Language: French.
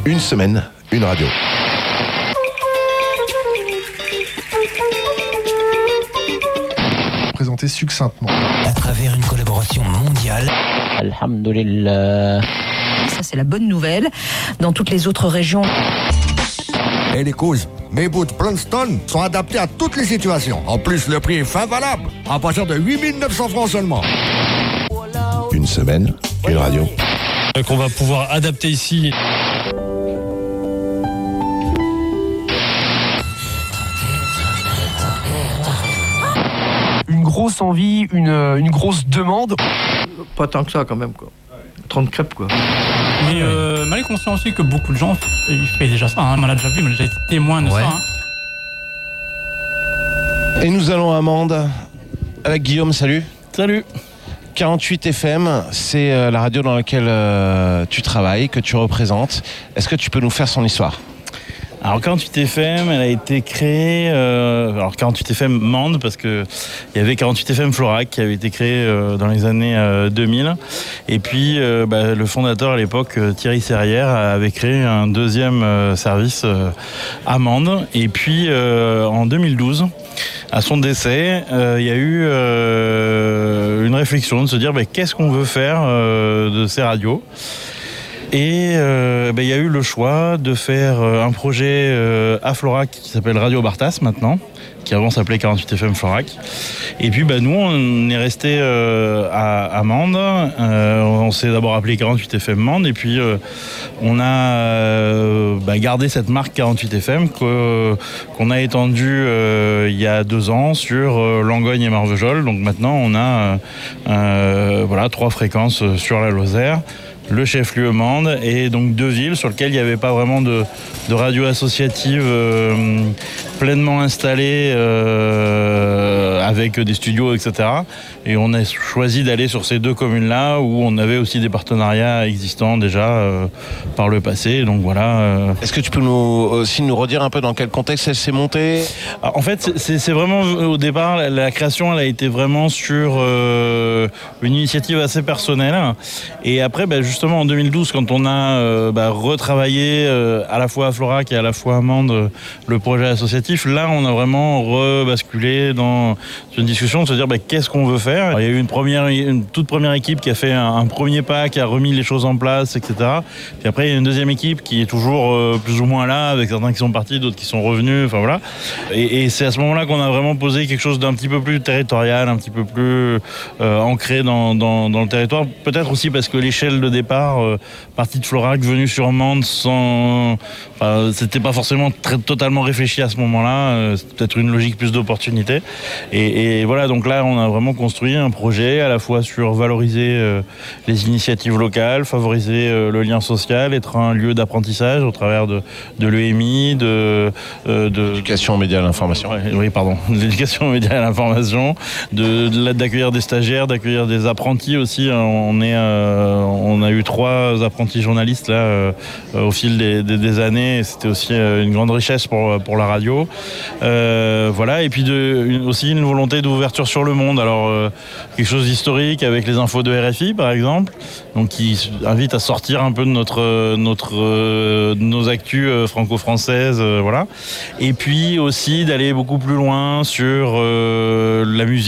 Une semaine, une radio. Présenté succinctement. À travers une collaboration mondiale. Alhamdulillah. Ça, c'est la bonne nouvelle. Dans toutes les autres régions. Et les causes, mes boots Princeton sont adaptés à toutes les situations. En plus, le prix est fin valable, à partir de 8 900 francs seulement. Une semaine, une radio. Qu'on va pouvoir adapter ici. Une grosse envie, une grosse demande. Pas tant que ça quand même, quoi. 30 crêpes, quoi. Mais mal est conscient aussi que beaucoup de gens ils font déjà ça. On l'a déjà vu, on a déjà été témoin de ça. Et nous allons à Mende avec Guillaume, salut. Salut. 48 FM, c'est la radio dans laquelle tu travailles, que tu représentes. Est-ce que tu peux nous faire son histoire ? Alors 48 FM, elle a été créée, alors 48 FM Mende, parce que il y avait 48 FM Florac qui avait été créé dans les années 2000. Et puis le fondateur à l'époque, Thierry Serrière, avait créé un deuxième service à Mende. Et puis en 2012, à son décès, il y a eu une réflexion de se dire qu'est-ce qu'on veut faire de ces radios. Et il y a eu le choix de faire un projet à Florac qui s'appelle Radio Bartas maintenant, qui avant s'appelait 48 FM Florac. Et puis nous, on est resté à Mende. On s'est d'abord appelé 48 FM Mende, et puis on a gardé cette marque 48 FM qu'on a étendue il y a 2 ans sur Langogne et Marvejols. Donc maintenant, on a 3 fréquences sur la Lozère, le chef-lieu Mende, et donc 2 villes sur lesquelles il n'y avait pas vraiment de radio associative pleinement installée avec des studios, etc. Et on a choisi d'aller sur ces 2 communes-là où on avait aussi des partenariats existants déjà par le passé. Donc voilà. Est-ce que tu peux aussi nous redire un peu dans quel contexte elle s'est montée ? En fait, c'est vraiment au départ, la création, elle a été vraiment sur une initiative assez personnelle. Et après, justement en 2012, quand on a retravaillé à la fois à Florac et à la fois à Mende le projet associatif, là on a vraiment rebasculé dans une discussion de se dire qu'est-ce qu'on veut faire. Alors, il y a eu une toute première équipe qui a fait un premier pas, qui a remis les choses en place, etc. Puis après il y a une deuxième équipe qui est toujours plus ou moins là, avec certains qui sont partis, d'autres qui sont revenus, enfin voilà. Et c'est à ce moment-là qu'on a vraiment posé quelque chose d'un petit peu plus territorial, un petit peu plus ancré dans le territoire. Peut-être aussi parce que l'échelle de départ, partie de Florac, venue sur Mende, c'était pas forcément totalement réfléchi à ce moment-là. C'était peut-être une logique plus d'opportunité. Et voilà, donc là, on a vraiment construit un projet à la fois sur valoriser les initiatives locales, favoriser le lien social, être un lieu d'apprentissage au travers de l'EMI, l'éducation aux médias à l'information. L'éducation aux médias à l'information, d'accueillir des stagiaires, d'accueillir des apprentis aussi. On a eu 3 apprentis journalistes là au fil des années. C'était aussi une grande richesse pour la radio. Et puis aussi une volonté d'ouverture sur le monde. Alors quelque chose d'historique avec les infos de RFI par exemple, donc qui invite à sortir un peu de nos actus franco-françaises, voilà. Et puis aussi d'aller beaucoup plus loin sur la musique.